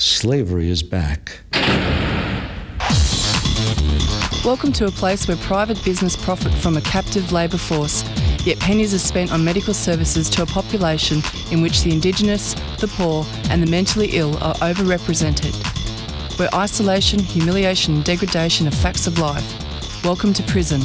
Slavery is back. Welcome to a place where private business profit from a captive labour force, yet pennies are spent on medical services to a population in which the Indigenous, the poor and the mentally ill are overrepresented. Where isolation, humiliation and degradation are facts of life. Welcome to prison.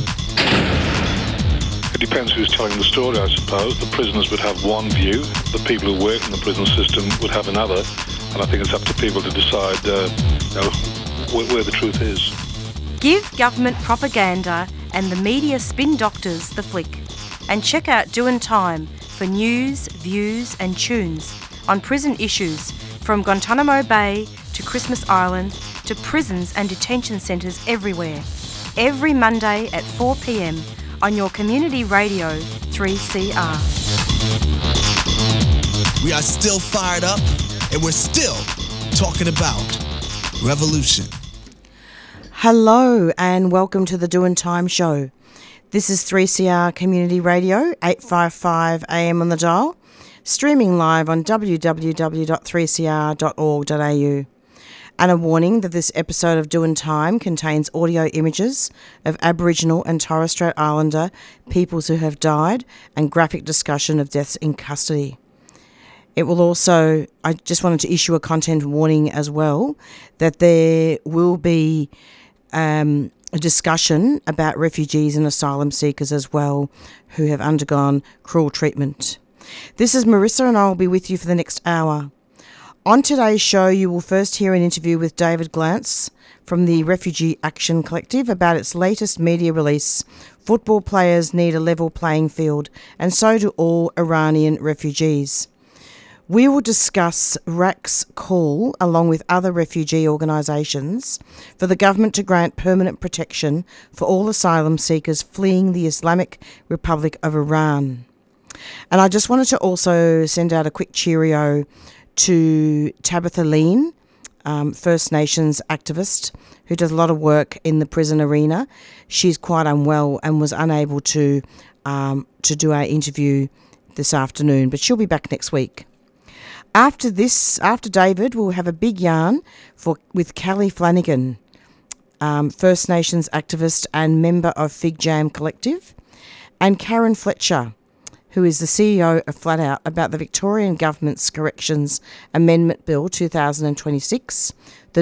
It depends who's telling the story, I suppose. The prisoners would have one view, the people who work in the prison system would have another, and I think it's up to people to decide where the truth is. Give government propaganda and the media spin doctors the flick. And check out Doin' Time for news, views and tunes on prison issues from Guantanamo Bay to Christmas Island to prisons and detention centres everywhere. Every Monday at 4 p.m. on your community radio 3CR. We are still fired up and we're still talking about revolution. Hello and welcome to the Doin' Time show. This is 3CR Community Radio, 855 AM on the dial, streaming live on www.3cr.org.au. And a warning that this episode of Doin' Time contains audio images of Aboriginal and Torres Strait Islander peoples who have died and graphic discussion of deaths in custody. It will also, I just wanted to issue a content warning as well, that there will be a discussion about refugees and asylum seekers as well who have undergone cruel treatment. This is Marissa and I will be with you for the next hour. On today's show, you will first hear an interview with David Glantz from the Refugee Action Collective about its latest media release, Football Players Need a Level Playing Field, and so do all Iranian refugees. We will discuss RAC's call, along with other refugee organisations, for the government to grant permanent protection for all asylum seekers fleeing the Islamic Republic of Iran. And I just wanted to also send out a quick cheerio to Tabitha Lean, First Nations activist, who does a lot of work in the prison arena. She's quite unwell and was unable to do our interview this afternoon, but she'll be back next week. After David, we'll have a big yarn with Callie Flanagan, First Nations activist and member of Fig Jam Collective, and Karen Fletcher, who is the CEO of Flat Out, about the Victorian Government's Corrections Amendment Bill 2026, the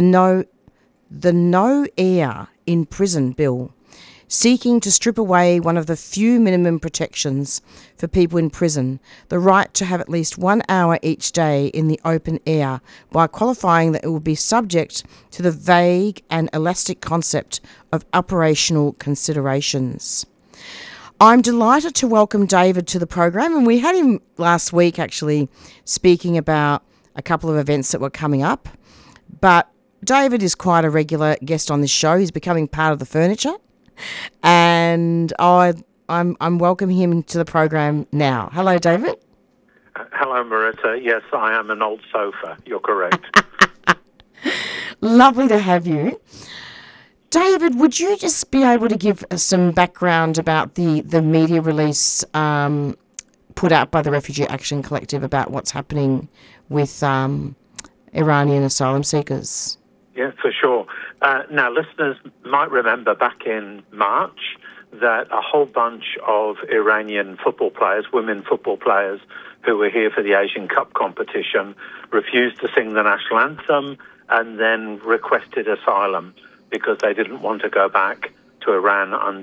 No Air in Prison Bill, seeking to strip away one of the few minimum protections for people in prison, the right to have at least 1 hour each day in the open air, by qualifying that it will be subject to the vague and elastic concept of operational considerations. I'm delighted to welcome David to the program, and we had him last week actually speaking about a couple of events that were coming up, but David is quite a regular guest on this show. He's becoming part of the furniture. And I'm welcoming him to the program now. Hello, David. Hello, Marissa. Yes, I am an old sofa. You're correct. Lovely to have you. David, would you just be able to give us some background about the media release put out by the Refugee Action Collective about what's happening with Iranian asylum seekers? Yeah, for sure. Now, listeners might remember back in March that a whole bunch of Iranian football players, women football players, who were here for the Asian Cup competition, refused to sing the national anthem and then requested asylum because they didn't want to go back to Iran